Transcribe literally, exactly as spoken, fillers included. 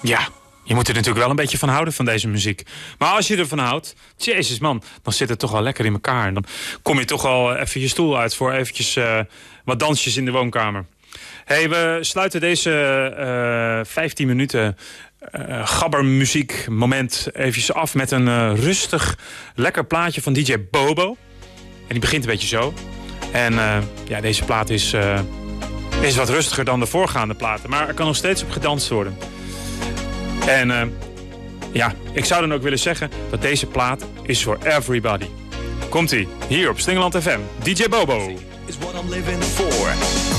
Ja, je moet er natuurlijk wel een beetje van houden van deze muziek. Maar als je ervan houdt, jezus man, dan zit het toch wel lekker in elkaar. En dan kom je toch al even je stoel uit voor eventjes uh, wat dansjes in de woonkamer. Hey, we sluiten deze uh, vijftien minuten uh, gabbermuziek moment eventjes af met een uh, rustig, lekker plaatje van D J Bobo. En die begint een beetje zo. En uh, ja, deze plaat is, uh, is wat rustiger dan de voorgaande platen. Maar er kan nog steeds op gedanst worden. En uh, ja, ik zou dan ook willen zeggen dat deze plaat is voor everybody. Komt-ie, hier op Slingerland F M. D J Bobo. Is what I'm living for.